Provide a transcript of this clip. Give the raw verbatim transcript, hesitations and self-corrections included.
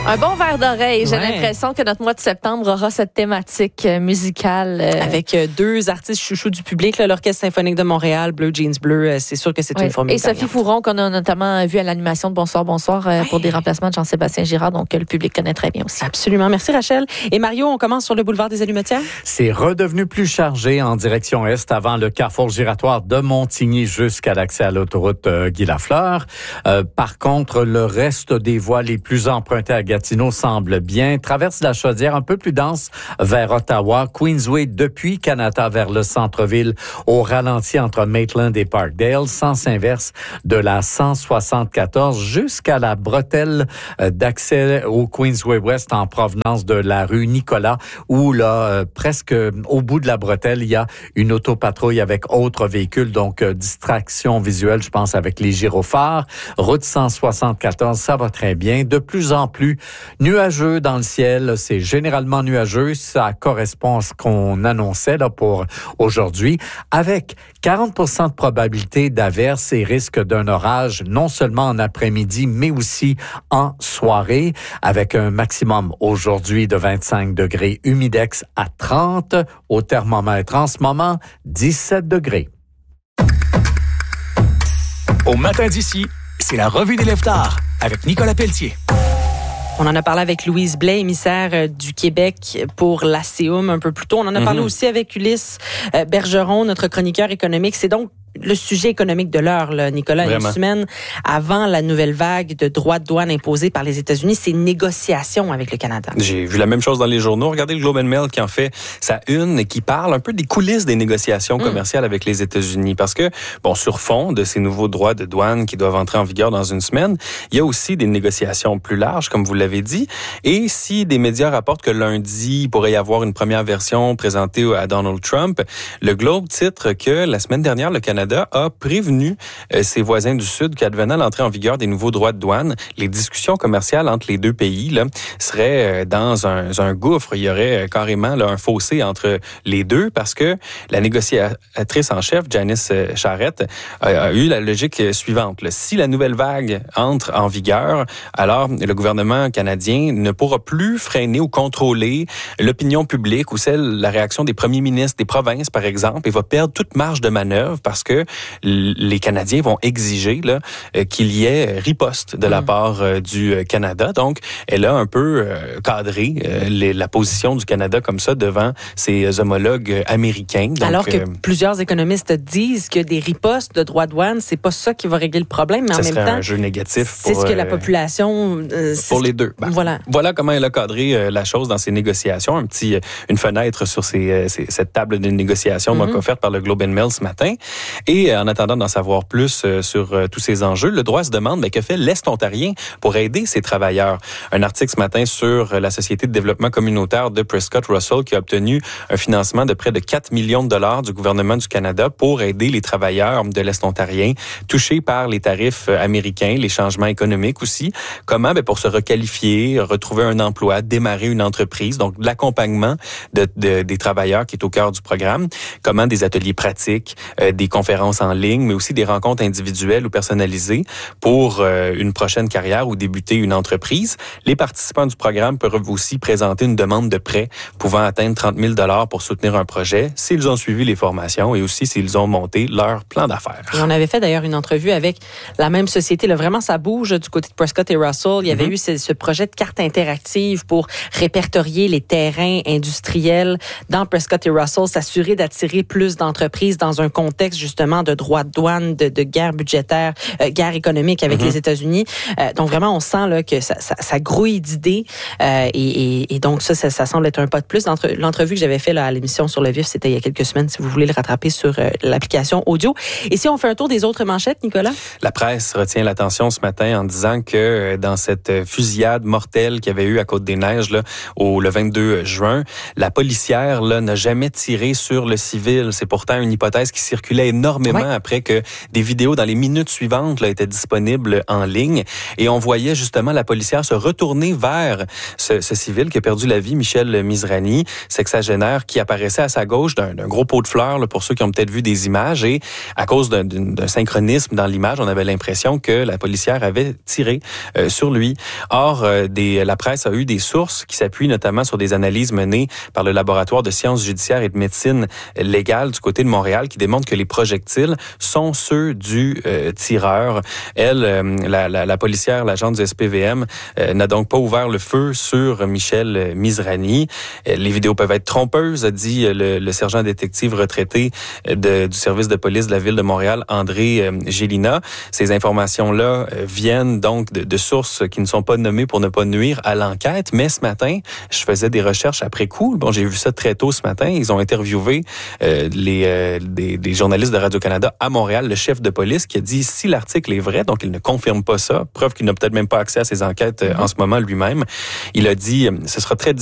Un bon verre d'oreille. J'ai Ouais. l'impression que notre mois de septembre aura cette thématique euh, musicale. euh, Avec euh, deux artistes chouchous du public, là, l'Orchestre symphonique de Montréal, Bleu Jeans Bleu, euh, c'est sûr que c'est ouais. une formule Et Sophie gagnante. Fouron, qu'on a notamment vu à l'animation de Bonsoir, Bonsoir euh, Ouais. pour des remplacements de Jean-Sébastien Girard, donc que le public connaît très bien aussi. Absolument. Merci Rachel. Et Mario, on commence sur le boulevard des Allumetières? C'est redevenu plus chargé en direction est avant le carrefour giratoire de Montigny jusqu'à l'accès à l'autoroute euh, Guy Lafleur. Euh, par contre, le reste des voies les plus empruntées à Gatineau semble bien. Traverse la Chaudière un peu plus dense vers Ottawa. Queensway depuis Canada vers le centre-ville au ralenti entre Maitland et Parkdale. Sens inverse de la cent soixante-quatorze jusqu'à la bretelle euh, d'accès au Queensway West en provenance de la rue Nicolas où là, euh, presque au bout de la bretelle, il y a une autopatrouille avec autres véhicules. Donc, euh, distraction visuelle, je pense, avec les gyrophares. Route cent soixante-quatorze, ça va très bien. De plus en plus nuageux dans le ciel. C'est généralement nuageux. Ça correspond à ce qu'on annonçait là pour aujourd'hui. Avec quarante pour cent de probabilité d'averse et risque d'un orage, non seulement en après-midi, mais aussi en soirée. Avec un maximum aujourd'hui de vingt-cinq degrés, humidex à trente. Au thermomètre en ce moment, dix-sept degrés. Au matin d'ici, c'est la revue des Lève-Tard avec Nicolas Pelletier. On en a parlé avec Louise Blais, émissaire euh, du Québec pour l'A C U M un peu plus tôt. On en a parlé Mm-hmm. aussi avec Ulysse euh, Bergeron, notre chroniqueur économique. C'est donc le sujet économique de l'heure, là, Nicolas. Vraiment. Une semaine avant la nouvelle vague de droits de douane imposés par les États-Unis, c'est négociations avec le Canada. J'ai vu la même chose dans les journaux. Regardez le Globe and Mail qui en fait sa une et qui parle un peu des coulisses des négociations commerciales avec les États-Unis. Parce que, bon, sur fond de ces nouveaux droits de douane qui doivent entrer en vigueur dans une semaine, il y a aussi des négociations plus larges, comme vous l'avez dit. Et si des médias rapportent que lundi, il pourrait y avoir une première version présentée à Donald Trump, le Globe titre que la semaine dernière, le Canada a prévenu euh, ses voisins du Sud qu'advenant l'entrée en vigueur des nouveaux droits de douane, les discussions commerciales entre les deux pays là, seraient euh, dans un, un gouffre. Il y aurait euh, carrément là, un fossé entre les deux parce que la négociatrice en chef, Janice Charette, a, a eu la logique suivante. Là. Si la nouvelle vague entre en vigueur, alors le gouvernement canadien ne pourra plus freiner ou contrôler l'opinion publique ou celle, la réaction des premiers ministres des provinces, par exemple, et va perdre toute marge de manœuvre parce que les Canadiens vont exiger là, qu'il y ait riposte de la mmh. part du Canada. Donc, elle a un peu cadré les, la position du Canada comme ça devant ses homologues américains. Donc, alors que euh, plusieurs économistes disent que des ripostes de droits de douane, c'est pas ça qui va régler le problème, mais ça en même serait temps, un jeu négatif c'est pour, ce que la euh, population... Euh, pour les deux. Ben, voilà. Voilà comment elle a cadré euh, la chose dans ses négociations. Un petit, une fenêtre sur ces, euh, ces, cette table de négociation mm-hmm. offerte par le Globe and Mail ce matin. Et en attendant d'en savoir plus euh, sur euh, tous ces enjeux, le droit se demande mais que fait l'Est ontarien pour aider ces travailleurs. Un article ce matin sur la Société de développement communautaire de Prescott Russell qui a obtenu un financement de près de quatre millions de dollars du gouvernement du Canada pour aider les travailleurs de l'Est ontarien touchés par les tarifs américains, les changements économiques aussi. Comment? Ben pour se requalifier, retrouver un emploi, démarrer une entreprise. Donc, l'accompagnement de, de, des travailleurs qui est au cœur du programme. Comment? Des ateliers pratiques, euh, des conférences en ligne, mais aussi des rencontres individuelles ou personnalisées pour euh, une prochaine carrière ou débuter une entreprise. Les participants du programme peuvent aussi présenter une demande de prêt pouvant atteindre trente mille dollars pour soutenir un projet s'ils ont suivi les formations et aussi s'ils ont monté leur plan d'affaires. Et on avait fait d'ailleurs une entrevue avec la même société. Là, vraiment, ça bouge du côté de Prescott et Russell. Il y avait mm-hmm. eu ce, ce projet de carte interactive pour répertorier les terrains industriels dans Prescott et Russell, s'assurer d'attirer plus d'entreprises dans un contexte justement de droits de douane, de, de guerre budgétaire, euh, guerre économique avec mm-hmm. les États-Unis. Euh, donc vraiment, on sent là, que ça, ça, ça grouille d'idées euh, et, et, et donc ça, ça, ça semble être un pas de plus. L'entre, l'entrevue que j'avais fait là, à l'émission sur le vif, c'était il y a quelques semaines, si vous voulez le rattraper sur euh, l'application audio. Et si on fait un tour des autres manchettes, Nicolas? La presse retient l'attention ce matin en disant que dans cette fusillade mortelle qu'il y avait eu à Côte-des-Neiges là, au, le vingt-deux juin, la policière là, n'a jamais tiré sur le civil. C'est pourtant une hypothèse qui circulait énormément énormément ouais. après que des vidéos dans les minutes suivantes là, étaient disponibles en ligne. Et on voyait justement la policière se retourner vers ce, ce civil qui a perdu la vie, Michel Mizrahi, sexagénaire, qui apparaissait à sa gauche d'un, d'un gros pot de fleurs, là, pour ceux qui ont peut-être vu des images. Et à cause d'un, d'un synchronisme dans l'image, on avait l'impression que la policière avait tiré euh, sur lui. Or, euh, des, la presse a eu des sources qui s'appuient notamment sur des analyses menées par le laboratoire de sciences judiciaires et de médecine légale du côté de Montréal qui démontrent que les projectiles sont ceux du euh, tireur. Elle, euh, la, la, la policière, l'agente du S P V M, euh, n'a donc pas ouvert le feu sur Michel Mizrahi. Euh, les vidéos peuvent être trompeuses, a dit le, le sergent détective retraité de, du service de police de la ville de Montréal, André euh, Gélina. Ces informations-là euh, viennent donc de, de sources qui ne sont pas nommées pour ne pas nuire à l'enquête. Mais ce matin, je faisais des recherches après coup. Bon, j'ai vu ça très tôt ce matin. Ils ont interviewé euh, les, euh, des, des journalistes de Radio-Canada à Montréal, le chef de police qui a dit si l'article est vrai, donc il ne confirme pas ça, preuve qu'il n'a peut-être même pas accès à ces enquêtes euh, en ce moment lui-même. Il a dit ce sera très